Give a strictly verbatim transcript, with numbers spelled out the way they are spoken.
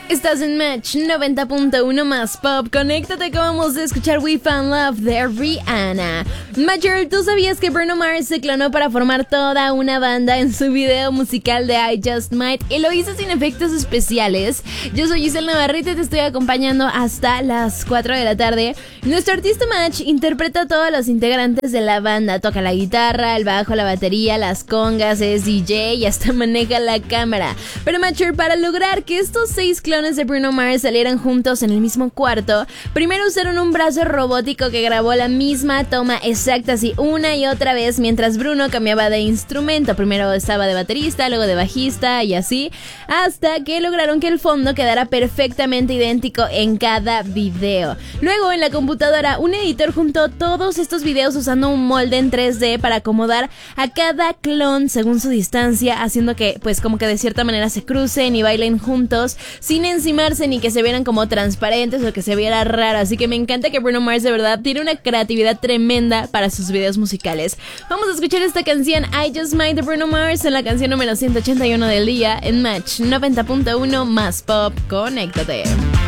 Estás en Match noventa punto uno más pop. Conéctate que vamos a escuchar We Found Love de Rihanna. Matcher, ¿tú sabías que Bruno Mars se clonó para formar toda una banda en su video musical de I Just Might y lo hizo sin efectos especiales? Yo soy Giselle Navarrete y te estoy acompañando hasta las cuatro de la tarde. Nuestro artista Match interpreta a todos los integrantes de la banda. Toca la guitarra, el bajo, la batería, las congas, es D J y hasta maneja la cámara. Pero Matcher, para lograr que estos seis clones de Bruno Mars salieran juntos en el mismo cuarto, primero usaron un brazo robótico que grabó la misma toma exacta así una y otra vez mientras Bruno cambiaba de instrumento. Primero estaba de baterista, luego de bajista y así, hasta que lograron que el fondo quedara perfectamente idéntico en cada video. Luego en la computadora un editor juntó todos estos videos usando un molde en tres D para acomodar a cada clon según su distancia, haciendo que pues como que de cierta manera se crucen y bailen juntos sin encimarse ni que se vieran como transparentes o que se viera raro. Así que me encanta que Bruno Mars de verdad tiene una creatividad tremenda para sus videos musicales. Vamos a escuchar esta canción I Just Might de Bruno Mars en la canción número ciento ochenta y uno del día en Match noventa punto uno más pop. Conéctate.